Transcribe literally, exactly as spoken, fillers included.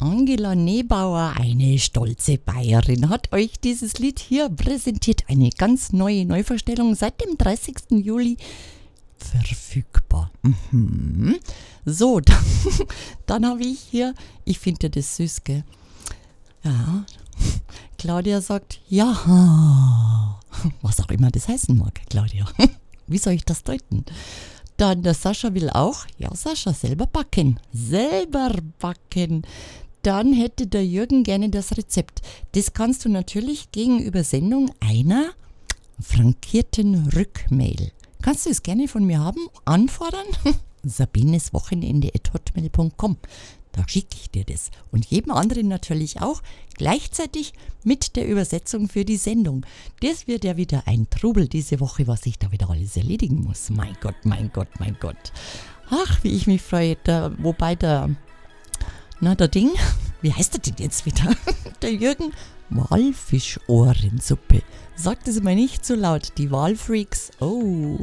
Angela Nebauer, eine stolze Bayerin, hat euch dieses Lied hier präsentiert. Eine ganz neue Neuvorstellung seit dem dreißigsten Juli verfügbar. Mhm. So, dann, dann habe ich hier, ich finde das süß, gell? Ja, Claudia sagt, ja, was auch immer das heißen mag, Claudia. Wie soll ich das deuten? Dann der Sascha will auch, ja Sascha, selber backen, selber backen. Dann hätte der Jürgen gerne das Rezept. Das kannst du natürlich gegenüber Sendung einer frankierten Rückmail. Kannst du es gerne von mir haben, anfordern? sabineswochenende at hotmail punkt com. Da schicke ich dir das. Und jedem anderen natürlich auch, gleichzeitig mit der Übersetzung für die Sendung. Das wird ja wieder ein Trubel diese Woche, was ich da wieder alles erledigen muss. Mein Gott, mein Gott, mein Gott. Ach, wie ich mich freue. Da, wobei der, na der Ding, wie heißt der denn jetzt wieder? Der Jürgen, Walfischohrensuppe. Sagt es mal nicht so laut, die Walfreaks. Oh.